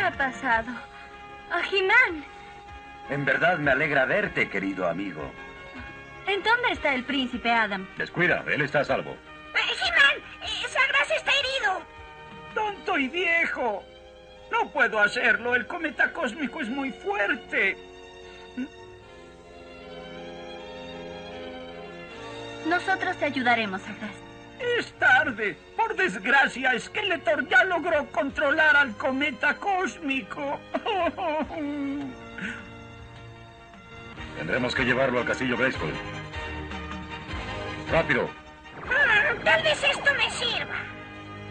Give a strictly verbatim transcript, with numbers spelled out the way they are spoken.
ha pasado? ¡A He-Man! En verdad me alegra verte, querido amigo. ¿En dónde está el príncipe Adam? Descuida, él está a salvo. He-Man, eh, Sagras está herido. ¡Tonto y viejo! No puedo hacerlo. El cometa cósmico es muy fuerte. Nosotros te ayudaremos, Sagras. Es tarde. Por desgracia, Skeletor ya logró controlar al cometa cósmico. Tendremos que llevarlo al castillo Grayskull. ¡Rápido! Ah, tal vez esto me sirva.